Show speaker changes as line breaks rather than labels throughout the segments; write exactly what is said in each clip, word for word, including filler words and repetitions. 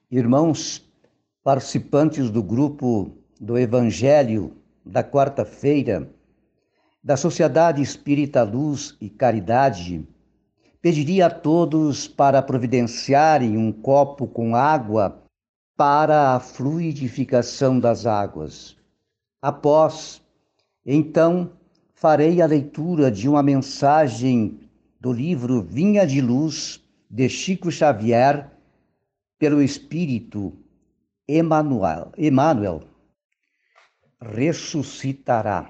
Irmãos participantes do grupo do Evangelho da quarta-feira, da Sociedade Espírita Luz e Caridade, pediria a todos para providenciarem um copo com água para a fluidificação das águas. Após, então, farei a leitura de uma mensagem do livro Vinha de Luz, de Chico Xavier, pelo Espírito Emmanuel, Emmanuel, ressuscitará.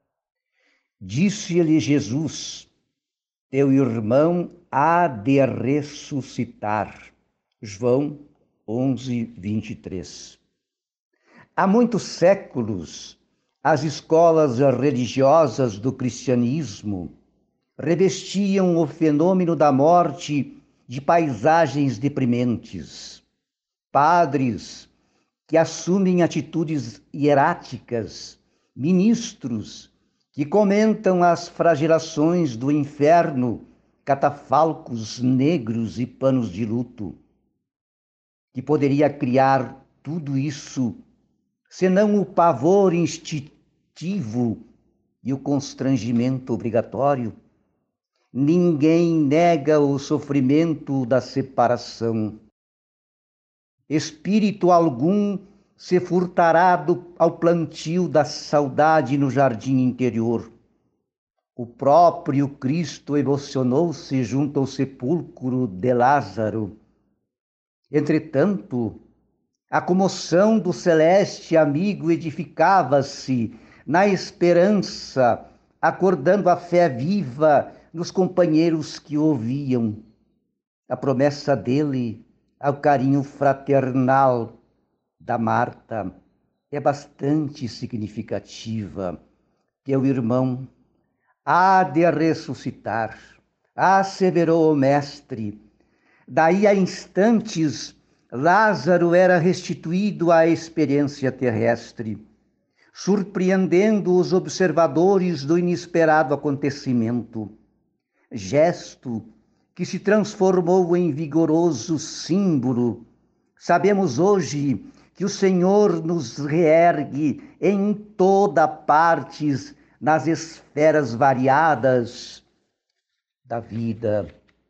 Disse-lhe Jesus: teu irmão há de ressuscitar. João onze, vinte e três. Há muitos séculos, as escolas religiosas do cristianismo revestiam o fenômeno da morte de paisagens deprimentes. Padres que assumem atitudes hieráticas, ministros que comentam as flagelações do inferno, catafalcos negros e panos de luto. Que poderia criar tudo isso, senão o pavor instintivo e o constrangimento obrigatório? Ninguém nega o sofrimento da separação. Espírito algum se furtará do, ao plantio da saudade no jardim interior. O próprio Cristo emocionou-se junto ao sepulcro de Lázaro. Entretanto, a comoção do celeste amigo edificava-se na esperança, acordando a fé viva nos companheiros que ouviam. A promessa dele ao carinho fraternal da Marta é bastante significativa. Teu irmão há de ressuscitar, asseverou o mestre. Daí a instantes, Lázaro era restituído à experiência terrestre, surpreendendo os observadores do inesperado acontecimento. Gesto que se transformou em vigoroso símbolo. Sabemos hoje que o Senhor nos reergue em toda parte, nas esferas variadas da vida.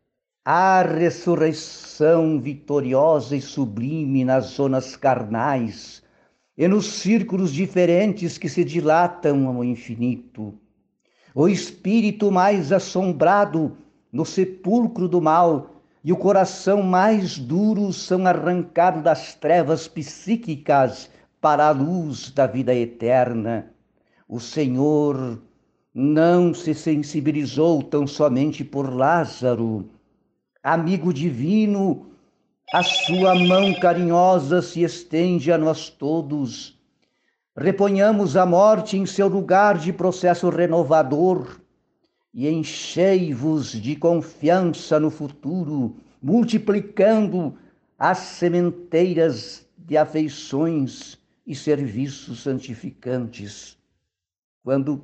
A ressurreição vitoriosa e sublime nas zonas carnais e nos círculos diferentes que se dilatam ao infinito. O espírito mais assombrado no sepulcro do mal e o coração mais duro são arrancados das trevas psíquicas para a luz da vida eterna. O Senhor não se sensibilizou tão somente por Lázaro. Amigo divino, a sua mão carinhosa se estende a nós todos. Reponhamos a morte em seu lugar de processo renovador e enchei-vos de confiança no futuro, multiplicando as sementeiras de afeições e serviços santificantes. Quando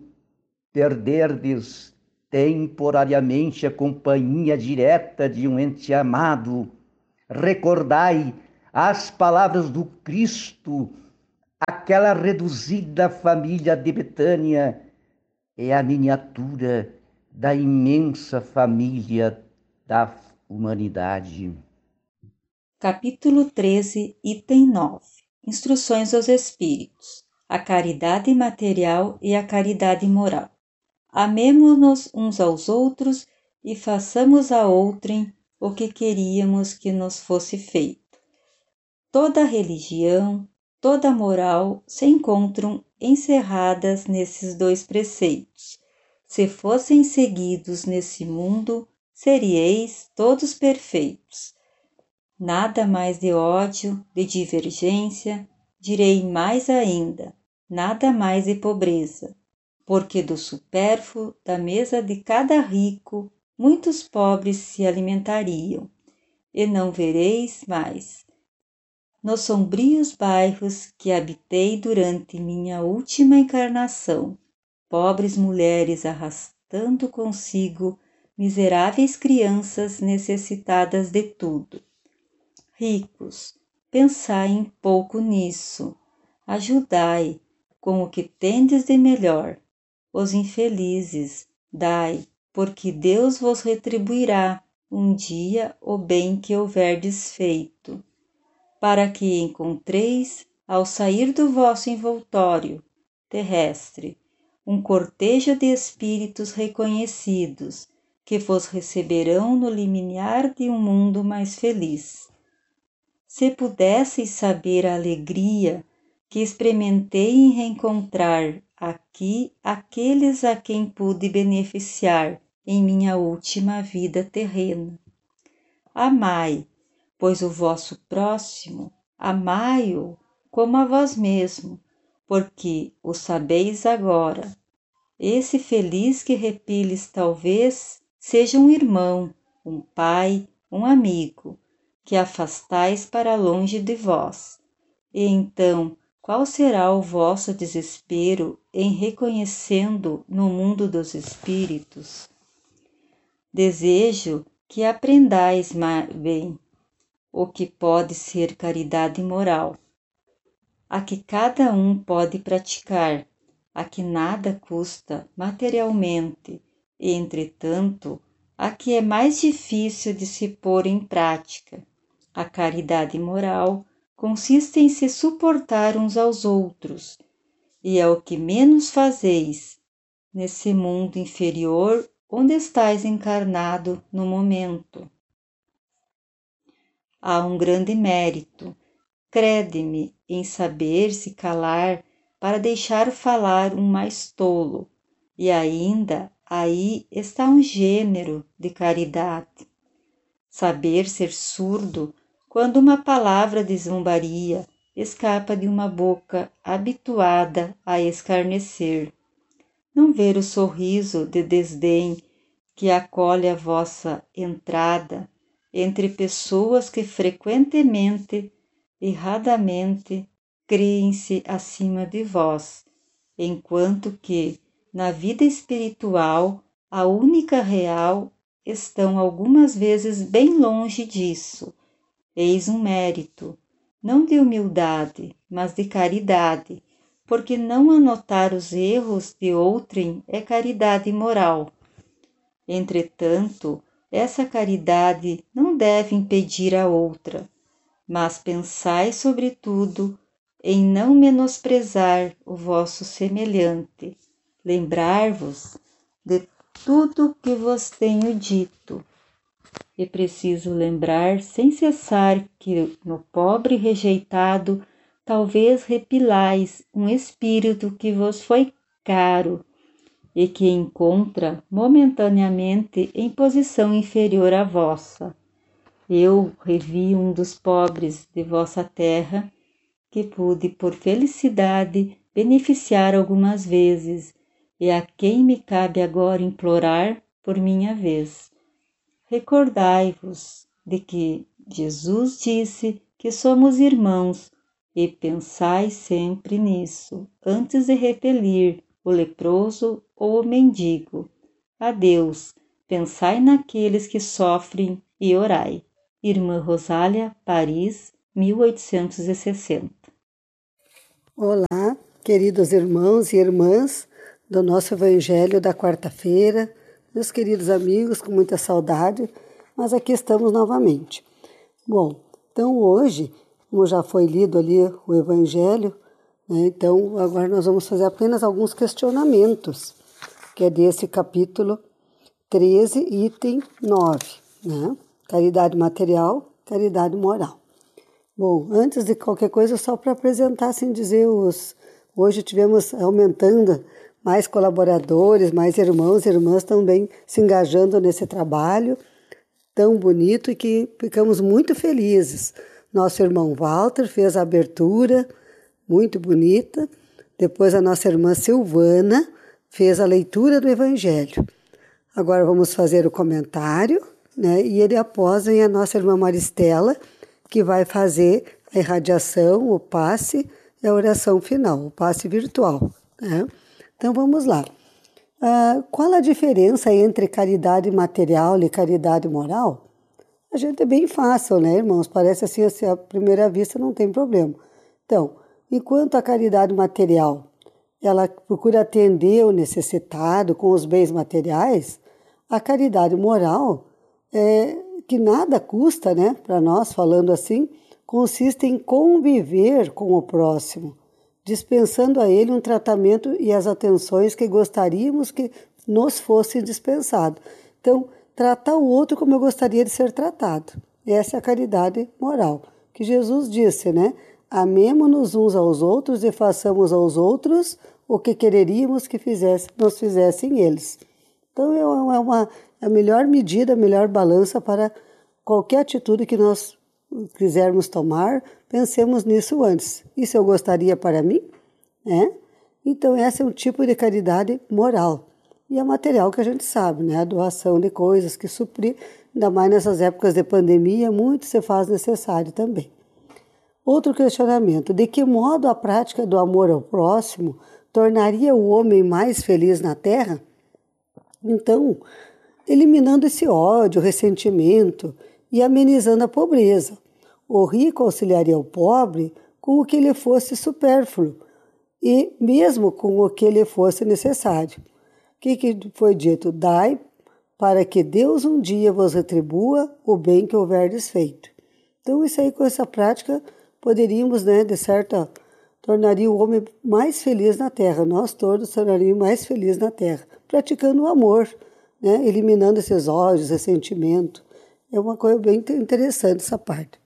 perderdes temporariamente a companhia direta de um ente amado, recordai as palavras do Cristo. Aquela reduzida família de Betânia é a miniatura da imensa família da humanidade.
Capítulo treze, item nove. Instruções aos Espíritos. A caridade material e a caridade moral. Amemo-nos uns aos outros e façamos a outrem o que queríamos que nos fosse feito. Toda religião, toda moral se encontram encerradas nesses dois preceitos. Se fossem seguidos nesse mundo, seríeis todos perfeitos. Nada mais de ódio, de divergência, direi mais ainda, nada mais de pobreza, porque do supérfluo da mesa de cada rico, muitos pobres se alimentariam, e não vereis mais. Nos sombrios bairros que habitei durante minha última encarnação, pobres mulheres arrastando consigo miseráveis crianças necessitadas de tudo. Ricos, pensai um pouco nisso. Ajudai com o que tendes de melhor os infelizes, dai, porque Deus vos retribuirá um dia o bem que houverdes feito, para que encontreis, ao sair do vosso envoltório terrestre, um cortejo de espíritos reconhecidos, que vos receberão no limiar de um mundo mais feliz. Se pudesseis saber a alegria que experimentei em reencontrar aqui aqueles a quem pude beneficiar em minha última vida terrena. Amai, pois o vosso próximo, amai-o como a vós mesmo, porque o sabeis agora. Esse feliz que repiles talvez seja um irmão, um pai, um amigo, que afastais para longe de vós. E então, qual será o vosso desespero em reconhecendo no mundo dos espíritos? Desejo que aprendais bem o que pode ser caridade moral, a que cada um pode praticar, a que nada custa materialmente, e, entretanto, a que é mais difícil de se pôr em prática. A caridade moral consiste em se suportar uns aos outros, e é o que menos fazeis nesse mundo inferior onde estáis encarnado no momento. Há um grande mérito, crede-me, em saber se calar para deixar falar um mais tolo, e ainda aí está um gênero de caridade. Saber ser surdo quando uma palavra de zombaria escapa de uma boca habituada a escarnecer. Não ver o sorriso de desdém que acolhe a vossa entrada entre pessoas que frequentemente, erradamente, creem-se acima de vós, enquanto que, na vida espiritual, a única real, estão algumas vezes bem longe disso. Eis um mérito, não de humildade, mas de caridade, porque não anotar os erros de outrem é caridade moral. Entretanto, essa caridade não deve impedir a outra, mas pensai sobretudo em não menosprezar o vosso semelhante, lembrar-vos de tudo que vos tenho dito. É preciso lembrar sem cessar que no pobre rejeitado talvez repilais um espírito que vos foi caro e que encontra momentaneamente em posição inferior à vossa. Eu revi um dos pobres de vossa terra, que pude por felicidade beneficiar algumas vezes, e a quem me cabe agora implorar por minha vez. Recordai-vos de que Jesus disse que somos irmãos, e pensai sempre nisso, antes de repelir o leproso ou o mendigo. Adeus, pensai naqueles que sofrem e orai. Irmã Rosália, Paris, mil oitocentos e sessenta.
Olá, queridos irmãos e irmãs do nosso Evangelho da quarta-feira, meus queridos amigos, com muita saudade, mas aqui estamos novamente. Bom, então hoje, como já foi lido ali o Evangelho, né, então agora nós vamos fazer apenas alguns questionamentos, que é desse capítulo treze, item nove, né? Caridade material, caridade moral. Bom, antes de qualquer coisa, só para apresentar, assim dizer, os... hoje tivemos aumentando mais colaboradores, mais irmãos e irmãs também se engajando nesse trabalho tão bonito e que ficamos muito felizes. Nosso irmão Walter fez a abertura, muito bonita. Depois a nossa irmã Silvana fez a leitura do Evangelho. Agora vamos fazer o comentário, né? E ele após vem a nossa irmã Maristela, que vai fazer a irradiação, o passe e a oração final, o passe virtual, né? Então vamos lá. Ah, qual a diferença entre caridade material e caridade moral? a gente é bem fácil, né, irmãos? Parece assim, assim, à primeira vista não tem problema. Então, enquanto a caridade material, ela procura atender o necessitado com os bens materiais, a caridade moral, é, que nada custa, né, para nós, falando assim, consiste em conviver com o próximo, dispensando a ele um tratamento e as atenções que gostaríamos que nos fossem dispensados. Então, tratar o outro como eu gostaria de ser tratado. Essa é a caridade moral, que Jesus disse, né? Amemo-nos uns aos outros e façamos aos outros o que quereríamos que fizesse, nos fizessem eles. Então, é uma, é a melhor medida, a melhor balança para qualquer atitude que nós quisermos tomar, pensemos nisso antes. Isso eu gostaria para mim? É? Então, esse é um tipo de caridade moral. E a material que a gente sabe, né? A doação de coisas que suprir, ainda mais nessas épocas de pandemia, muito se faz necessário também. Outro questionamento: de que modo a prática do amor ao próximo tornaria o homem mais feliz na Terra? Então, eliminando esse ódio, ressentimento e amenizando a pobreza. O rico auxiliaria o pobre com o que lhe fosse supérfluo e mesmo com o que lhe fosse necessário. O que, que foi dito? Dai para que Deus um dia vos retribua o bem que houverdes feito. Então, isso aí, com essa prática, poderíamos, né, de certa, tornaria o homem mais feliz na Terra. Nós todos tornaríamos mais felizes na Terra, praticando o amor, né, eliminando esses ódios, ressentimento. É uma coisa bem interessante essa parte.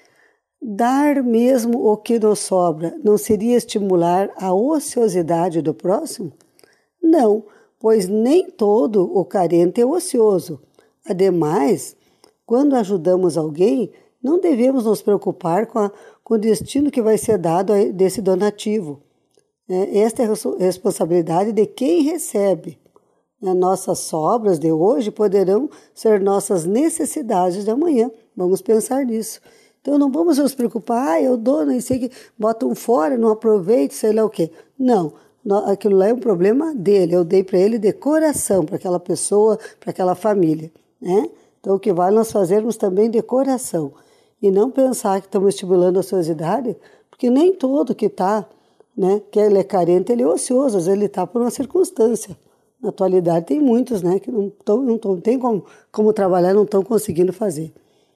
Dar mesmo o que nos sobra não seria estimular a ociosidade do próximo? Não, pois nem todo o carente é ocioso. Ademais, quando ajudamos alguém, não devemos nos preocupar com, a, com o destino que vai ser dado a, desse donativo. É, esta é a responsabilidade de quem recebe. É, nossas sobras de hoje poderão ser nossas necessidades de amanhã. Vamos pensar nisso. Então não vamos nos preocupar, ah, eu dou, nem sei que, bota um fora, não aproveito, sei lá o quê. Não. Aquilo lá é um problema dele, eu dei para ele de coração, para aquela pessoa, para aquela família, né? Então o que vale nós fazermos também de coração e não pensar que estamos estimulando a ociosidade, porque nem todo que está, né, que ele é carente, ele é ocioso, às vezes ele está por uma circunstância. Na atualidade tem muitos, né, que não, tão, não tão, tem como, como trabalhar, não estão conseguindo fazer.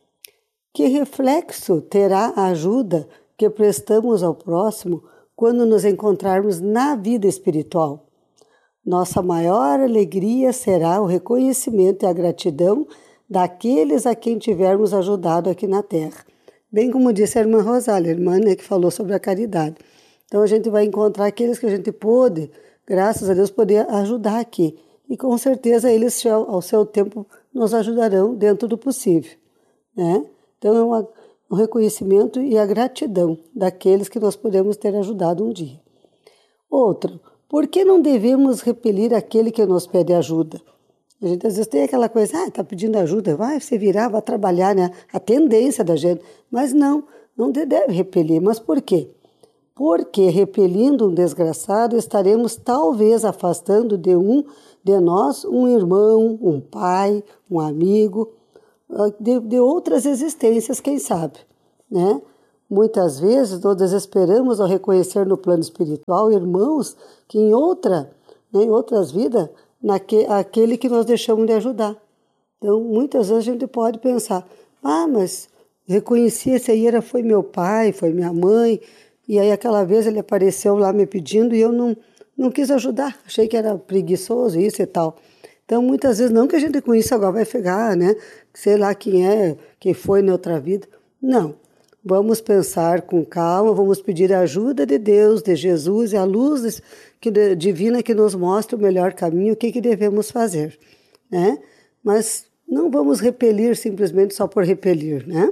Que reflexo terá a ajuda que prestamos ao próximo quando nos encontrarmos na vida espiritual? Nossa maior alegria será o reconhecimento e a gratidão daqueles a quem tivermos ajudado aqui na Terra. Bem como disse a irmã Rosália, a irmã, né, que falou sobre a caridade. Então a gente vai encontrar aqueles que a gente pôde, graças a Deus, poder ajudar aqui. E com certeza eles, ao seu tempo, nos ajudarão dentro do possível, né? Então é uma o reconhecimento e a gratidão daqueles que nós podemos ter ajudado um dia. Outro, por que não devemos repelir aquele que nos pede ajuda? A gente às vezes tem aquela coisa, ah, está pedindo ajuda, vai se virar, vai trabalhar, né? A tendência da gente. Mas não, não deve repelir. Mas por quê? Porque repelindo um desgraçado, estaremos talvez afastando de um de nós um irmão, um pai, um amigo, De, de outras existências, quem sabe, né? Muitas vezes nós desesperamos ao reconhecer no plano espiritual irmãos que em outra, né, em outras vidas, naque, aquele que nós deixamos de ajudar. Então, muitas vezes a gente pode pensar, ah, mas reconheci esse aí, era, foi meu pai, foi minha mãe, e aí aquela vez ele apareceu lá me pedindo e eu não, não quis ajudar, achei que era preguiçoso isso e tal. Então, muitas vezes, não que a gente com isso agora vai pegar, né? Sei lá quem é, quem foi na outra vida. Não. Vamos pensar com calma, vamos pedir a ajuda de Deus, de Jesus e a luz que, divina que nos mostra o melhor caminho, o que, que devemos fazer, né? Mas não vamos repelir simplesmente só por repelir, né?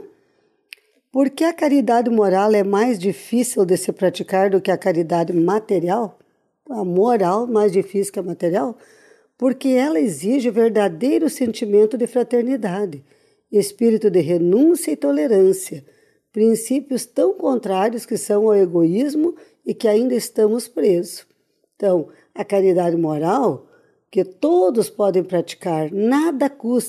Porque a caridade moral é mais difícil de se praticar do que a caridade material? A moral mais difícil que a material? Porque ela exige verdadeiro sentimento de fraternidade, espírito de renúncia e tolerância, princípios tão contrários que são ao egoísmo e que ainda estamos presos. Então, a caridade moral, que todos podem praticar, nada custa,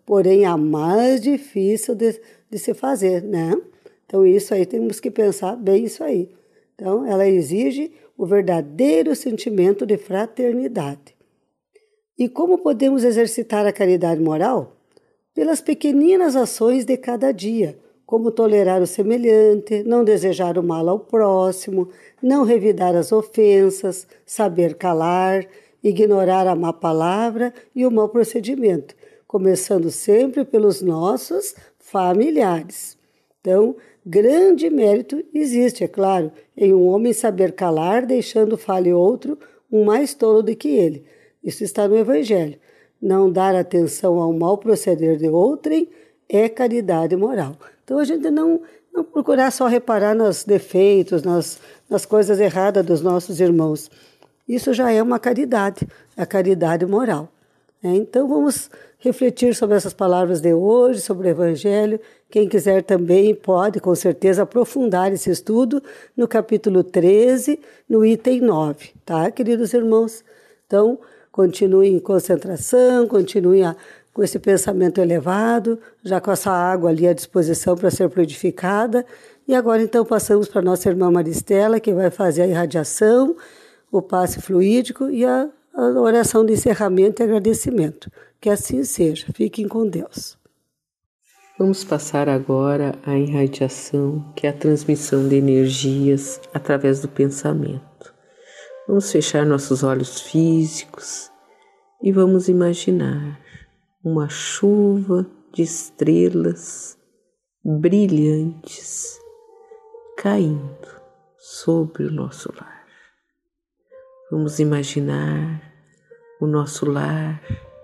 porém a mais difícil de, de se fazer, né? Então isso aí temos que pensar bem isso aí. Então ela exige o verdadeiro sentimento de fraternidade. E como podemos exercitar a caridade moral? Pelas pequeninas ações de cada dia, como tolerar o semelhante, não desejar o mal ao próximo, não revidar as ofensas, saber calar, ignorar a má palavra e o mau procedimento, começando sempre pelos nossos familiares. Então, grande mérito existe, é claro, em um homem saber calar, deixando fale outro um mais tolo do que ele. Isso está no Evangelho. Não dar atenção ao mau proceder de outrem é caridade moral. Então, a gente não, não procurar só reparar nos defeitos, nas, nas coisas erradas dos nossos irmãos. Isso já é uma caridade, a caridade moral. Então, vamos refletir sobre essas palavras de hoje, sobre o Evangelho. Quem quiser também pode, com certeza, aprofundar esse estudo no capítulo treze, no item nove, tá, queridos irmãos? Então, continuem em concentração, continuem a, com esse pensamento elevado, já com essa água ali à disposição para ser fluidificada. E agora, então, passamos para a nossa irmã Maristela, que vai fazer a irradiação, o passe fluídico e a a oração de encerramento e agradecimento. Que assim seja. Fiquem com Deus.
Vamos passar agora a irradiação, que é a transmissão de energias através do pensamento. Vamos fechar nossos olhos físicos e vamos imaginar uma chuva de estrelas brilhantes caindo sobre o nosso lar. Vamos imaginar o nosso lar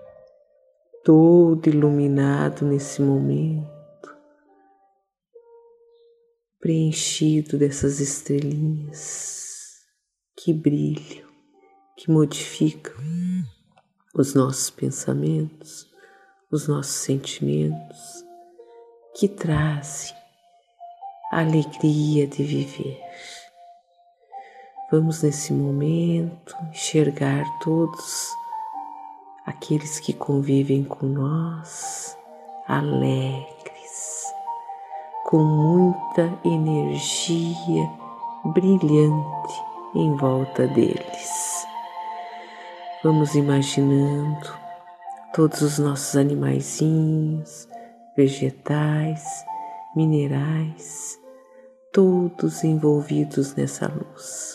todo iluminado nesse momento, preenchido dessas estrelinhas que brilham, que modificam os nossos pensamentos, os nossos sentimentos, que trazem a alegria de viver. Vamos nesse momento enxergar todos aqueles que convivem com nós, alegres, com muita energia brilhante em volta deles. Vamos imaginando todos os nossos animaizinhos, vegetais, minerais, todos envolvidos nessa luz.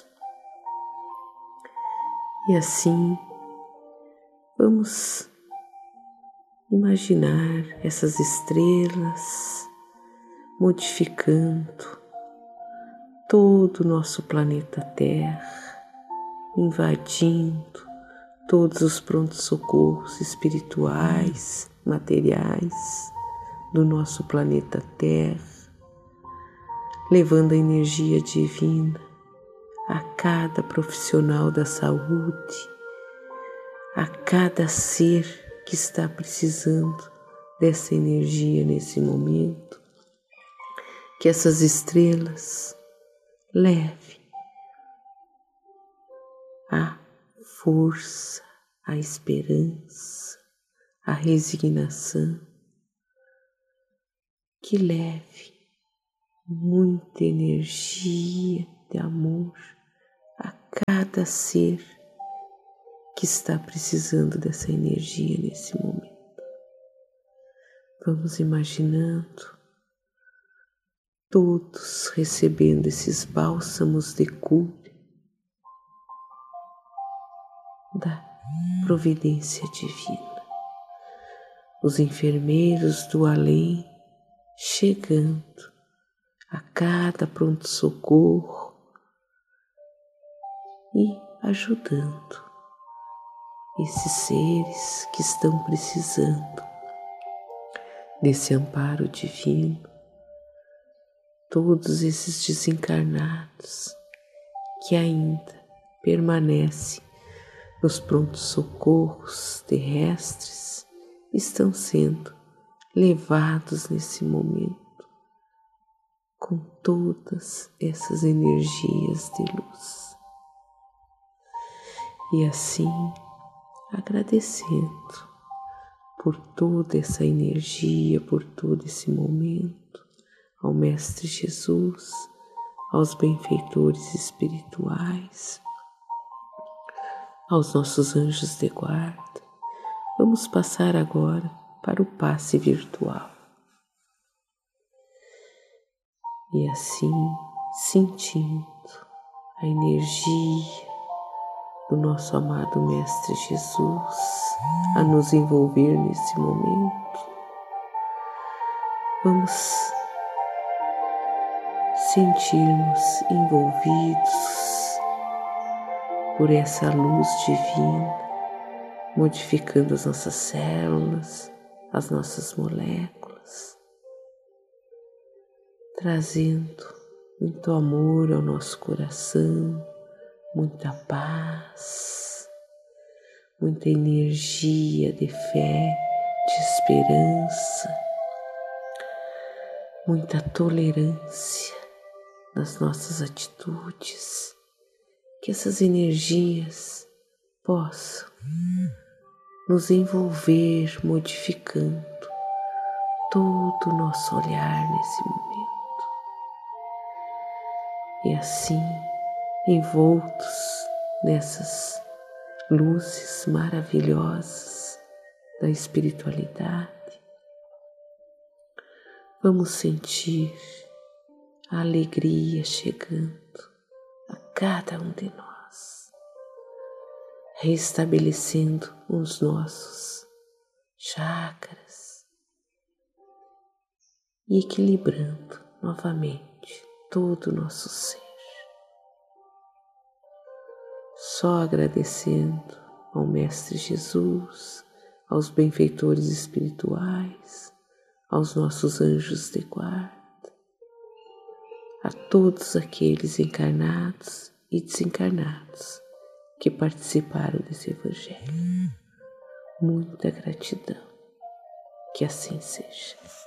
E assim, vamos imaginar essas estrelas modificando todo o nosso planeta Terra, invadindo todos os prontos-socorros espirituais, materiais do nosso planeta Terra, levando a energia divina a cada profissional da saúde, a cada ser que está precisando dessa energia nesse momento. Que essas estrelas levem a força, a esperança, a resignação, que leve muita energia de amor a cada ser que está precisando dessa energia nesse momento. Vamos imaginando todos recebendo esses bálsamos de cura da providência divina. Os enfermeiros do além chegando a cada pronto-socorro e ajudando esses seres que estão precisando desse amparo divino, todos esses desencarnados que ainda permanecem nos prontos-socorros terrestres estão sendo levados nesse momento com todas essas energias de luz. E assim, agradecendo por toda essa energia, por todo esse momento, ao Mestre Jesus, aos benfeitores espirituais, aos nossos anjos de guarda. Vamos passar agora para o passe virtual. E assim, sentindo a energia do nosso amado Mestre Jesus a nos envolver nesse momento, vamos sentir-nos envolvidos por essa luz divina, modificando as nossas células, as nossas moléculas, trazendo muito amor ao nosso coração, muita paz, muita energia de fé, de esperança, muita tolerância nas nossas atitudes, que essas energias possam nos envolver, modificando todo o nosso olhar nesse momento. E assim, envoltos nessas luzes maravilhosas da espiritualidade, vamos sentir a alegria chegando a cada um de nós, restabelecendo os nossos chakras e equilibrando novamente todo o nosso ser. Só agradecendo ao Mestre Jesus, aos benfeitores espirituais, aos nossos anjos de guarda, a todos aqueles encarnados e desencarnados que participaram desse Evangelho. Muita gratidão. Que assim seja.